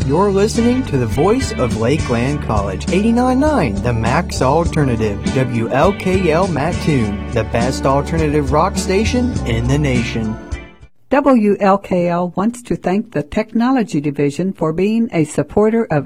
You're listening to the voice of Lakeland College, 89.9, the Max Alternative, WLKL Mattoon, the best alternative rock station in the nation. WLKL wants to thank the Technology Division for being a supporter of